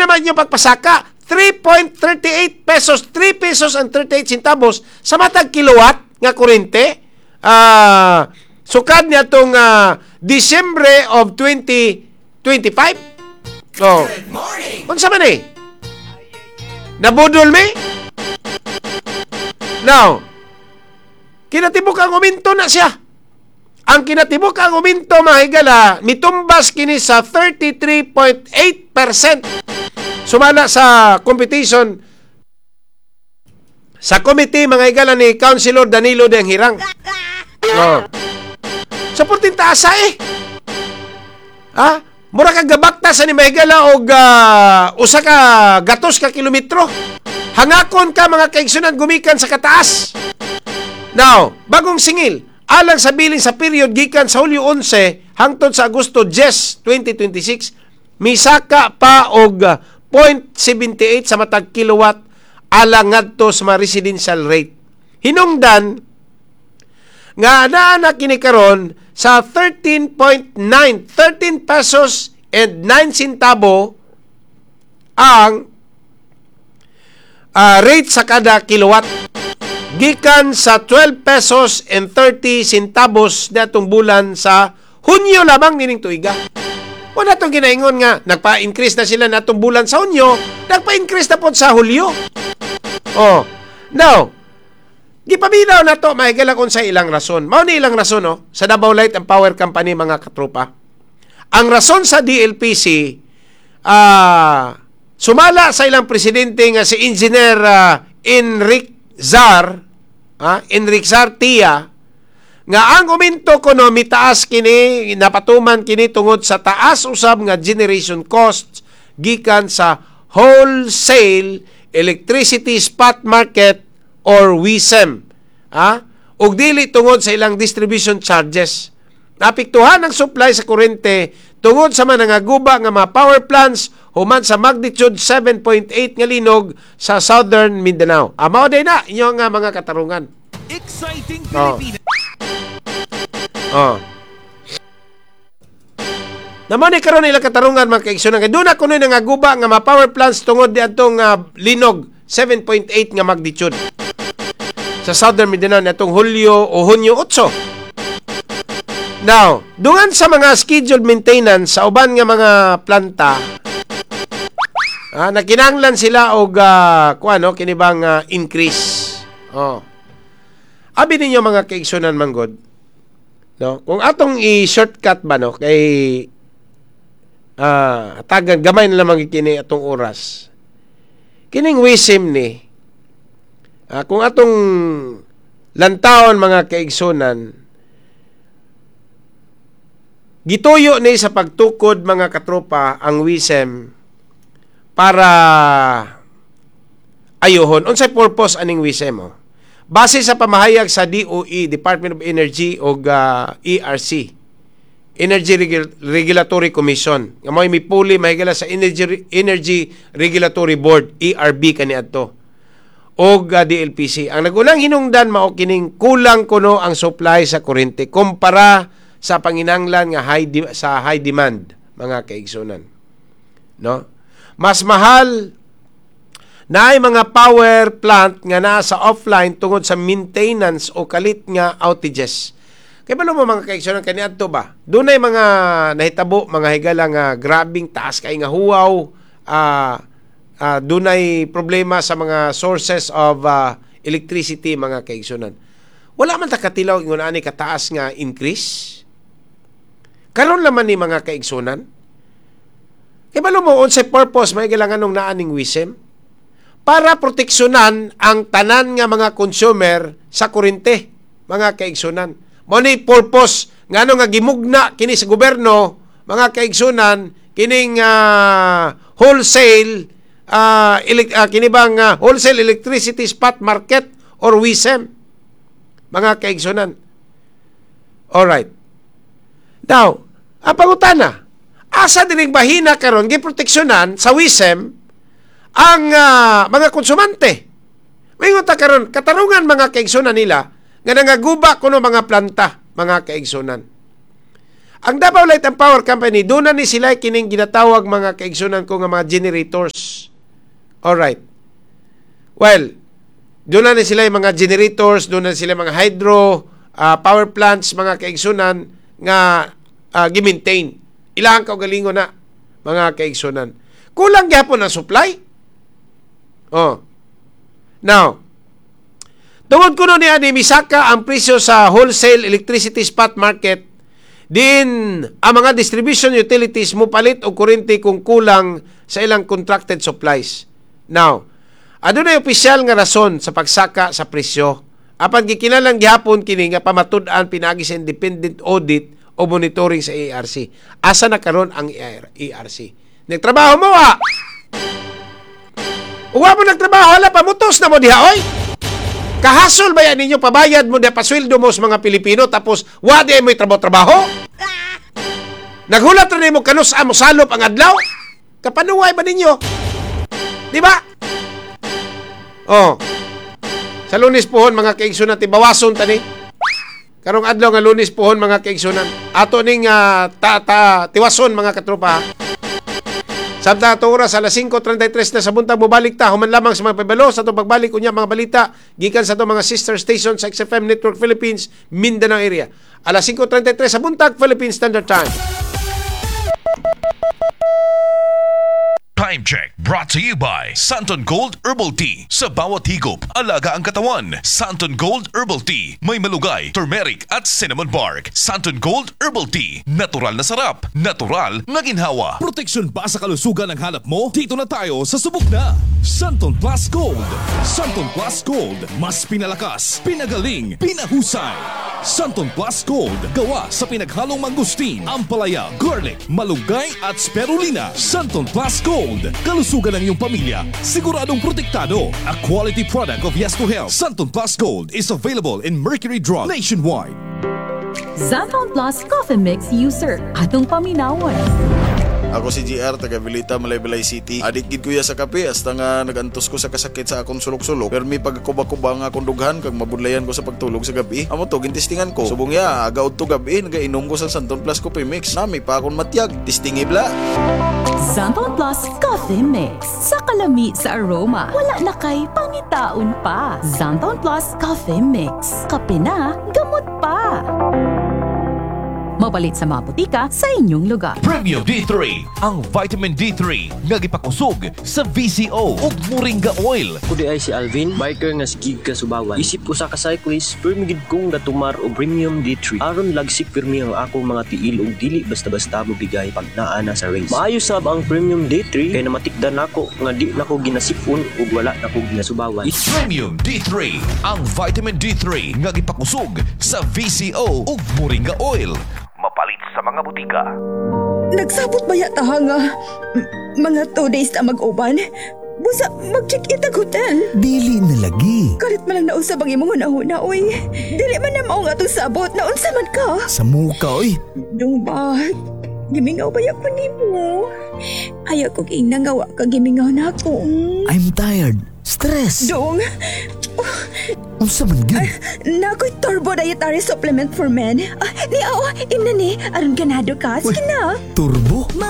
naman yung pagpasaka. 3.38 pesos, 3 pesos and 38 centavos sa matag kilowatt nga kuryente. Sukad niya itong December of 2025. Oh. Unsa man eh? Nabudol mi? Now, kinatibok ang uminto na siya. Ang kinatibok ang uminto, mga higala, mitumbas kini sa 33.8%. Sumala sa competition sa committee, mga higala, ni Councilor Danilo Deng Hirang. Oh. Sa putin taasa eh. Mura ka gabakta sa ni mahigala og usa ka gatos ka kilometro. Hangakon ka, mga kaigsunan, gumikan sa kataas. Now, bagong singil, alang sa bilin sa period gikan sa Hulyo 11 hangtod sa Agosto 10, 2026, misaka pa og 0.78 sa matag kilowatt alang ngadto sa residential rate. Hinungdan nga naa kini karon sa 13 pesos and 9 centavo ang rate sa kada kilowatt, gikan sa 12 pesos and 30 centavos natong bulan sa Hunyo lamang nining tuiga. Wala itong ginaingon nga nagpa-increase na sila natong bulan sa Hunyo, nagpa-increase na po sa Hulyo. Oh, now, gipaminaw na to, mahigala kung sa ilang rason. Mao ni ilang rason, sa Davao Light and Power Company, mga katropa. Ang rason sa DLPC, sumala sa ilang presidente nga si Engineer Enric Zar Tia, nga ang uminto kuno mitaas kini, napatuman kini tungod sa taas usab nga generation costs gikan sa wholesale electricity spot market or WISM. Ug dili tungod sa ilang distribution charges. Napiktuhan ang supply sa kuryente tungod sa manangaguba nga mga power plants human sa magnitude 7.8 nga linog sa Southern Mindanao. Mao day na inyo nga mga katarungan. Exciting Pilipinas. Naman karon nila katarungan, mga kaigsunan. Doon na kuno nangaguba nga mga power plants tungod di atong linog 7.8 nga magnitude sa Southern Mindanao natong Hunyo 8. Now, dungan sa mga scheduled maintenance sa uban nga mga planta, nakinahanglan sila og kinibang increase. Abi ninyo, mga kaigsunan, manggod, no? Kung atong i-shortcut ba, no, kay tagan gamay na lamang kini atong oras. Kining WISM ni, kung atong lantawon, mga kaigsunan, gituyo ni sa pagtukod, mga katropa, ang WISM para ayohon. Unsay purpose aning WISM? Base sa pamahayag sa DOE, Department of Energy o ERC, Energy Regulatory Commission, nga may mipuli mahigala sa Energy Regulatory Board, ERB kaniadto, o DLPC. Ang nagunang hinungdan mao kining kulang kuno ang supply sa kuryente kumpara sa panginanglan nga high demand, mga kaigsunan. No? Mas mahal na ay mga power plant nga nasa offline tungod sa maintenance o kalit nga outages. Kaya ba mo, mga kaigsunan, kaniadto ba? Doon ay mga nahitabo, mga higala nga grabing taas kay nga huwaw, doon ay problema sa mga sources of electricity, mga kaigsunan. Wala man takatilaw ingon ani kataas nga increase. Karon laman ni, mga kaigsunan. Kaya ba mo, unsay purpose may kailangan nung naaning WISM? Para proteksyonan ang tanan nga mga consumer sa kuryente, mga kaigsunan. Mao ni purpose ngano nga gimugna kini sa gobyerno, mga kaigsunan, kining wholesale wholesale electricity spot market or WISM, mga kaigsunan. Alright. Now, ang pangutana, asa dining bahina karon giproteksyonan sa WISM ang mga konsumante? Mayroon ta karon katarungan, mga kaigsunan, nila nga nangaguba kuno mga planta, mga kaigsunan. Ang Davao Light and Power Company, doon na ni sila kining ginatawag mga kaigsunan ko nga mga generators. Alright. Well, doon na ni sila yung mga generators, doon na sila mga hydro, power plants, mga kaigsunan nga gi-maintain. Ilang kaugalingon na, mga kaigsunan. Kulang gyapon ang supply. Oh. Now, tungod kuno ni ani misaka ang presyo sa wholesale electricity spot market, din ang mga distribution utilities mo palit og kuryente kung kulang sa ilang contracted supplies. Now, adunay opisyal nga rason sa pagsaka sa presyo. Apan gikinalang gihapon kini nga pamatud-an pinaagi sa independent audit o monitoring sa ERC. Asa na karon ang ERC? Nagtrabaho mo ha? Uwa mo nagtrabaho, hala pamutos na mo diha oy. Kahasol ba yan ninyo pabayad mo na pasweldo mo sa mga Pilipino tapos wadi ay mo'y trabaho? Naghulat rin mo kanus mo salop ang adlaw? Kapanuway ba ninyo? Di ba? Oh. Sa Lunes pohon mga kaigsunan tibawason tani. Karong adlaw nga Lunes pohon mga kaigsunan. Ato ning tiwason mga katropa. Sabta ato oras alas 5:33 na sa buntag mobalik ta human lamang sa mga pabalo sa atong pagbalik unya mga balita gikan sa atong mga sister station sa XFM Network Philippines Mindanao area. Alas 5:33 sa buntag Philippine Standard Time. Time check brought to you by Santon Gold Herbal Tea. Sa bawat higop, alaga ang katawan. Santon Gold Herbal Tea. May malugay, turmeric at cinnamon bark. Santon Gold Herbal Tea. Natural na sarap. Natural na ginhawa. Proteksyon ba sa kalusugan ang hanap mo? Dito na tayo sa subok na Santon Plus Gold. Santon Plus Gold. Mas pinalakas, pinagaling, pinahusay. Santon Plus Gold. Gawa sa pinaghalong mangustin, ampalaya, garlic, malunggay at spirulina. Santon Plus Gold. Kalusugan ng iyong pamilya, siguradong protektado. A quality product of Yes to Health. Santon Plus Gold is available in Mercury Drug nationwide. Santon Plus Coffee Mix User. Atong paminawan. Ako si GR, taga Vilita, Malaybalay City. Adik gid kuya sa kape, hasta nga nagantos ko sa kasakit sa akong sulok-sulok. Pero may pagkuba-kuba nga akong dughan, kag mabudlayan ko sa pagtulog sa gabi. Amo to, gintistingan ko. Subong ya, agaw to gabi, nagainom ko sa Santon Plus Coffee Mix. Nami pa akong matiyag, tistingi bla. Santon Plus Coffee Mix. Sa kalami sa aroma, wala na kay pangitaon pa. Santon Plus Coffee Mix. Kape na, gamot pa. Mapalit sa mga butika sa inyong lugar. Premium D3, ang vitamin D3 nga gipakusog sa VCO ug Moringa Oil. Kudi ay si Alvin, biker nga sigig ka Subawan. Isip ko sa ka-cyclist, permigid kong gatumar o Premium D3. Aron lagsik pirmi ang akong mga tiil ug dili basta-basta mo bigay pag naa na sa race. Maayo sab ang Premium D3 kay namatikdan nako nga di nako ginasipon ug wala nako ginasubawan. Premium D3, ang vitamin D3 nga gipakusog sa VCO ug Moringa Oil. Mapalit sa mga butika. Nagsabot ba yata nga mga 2 days na mag-uban? Busa mag-check-in ang hotel. Dili na lagi. Kalit man lang nausab ang imong una-una, oy. Dili man na mao nga itong sabot. Naunsa man ka? Sa muka, oy. Dong ba? Gimingaw ba yan pa ni mo? Ayaw ko ginangawa ka gimingaw na ako. I'm tired. Stress. Dong, Unsa man gyud? nako'y turbo dietary supplement for men. Ni, imna ni, aron ganado ka. Sige na. Turbo?